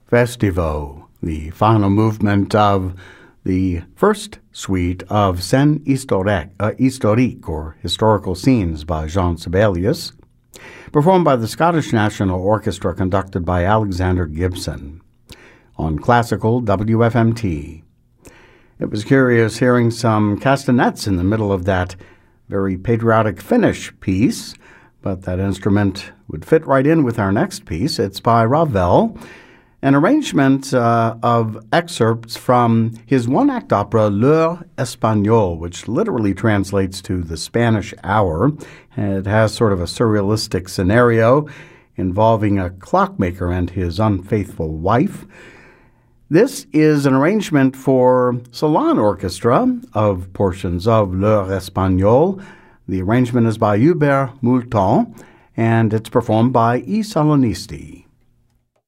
Festivo, the final movement of the first suite of Scènes historiques, or historical scenes, by Jean Sibelius, performed by the Scottish National Orchestra, conducted by Alexander Gibson, on classical WFMT. It was curious hearing some castanets in the middle of that very patriotic Finnish piece, but that instrument would fit right in with our next piece. It's by Ravel, an arrangement of excerpts from his one-act opera L'Heure Espagnole, which literally translates to the Spanish Hour. It has sort of a surrealistic scenario involving a clockmaker and his unfaithful wife. This is an arrangement for salon orchestra of portions of L'Heure Espagnole. The arrangement is by Hubert Moulton, and it's performed by I Salonisti.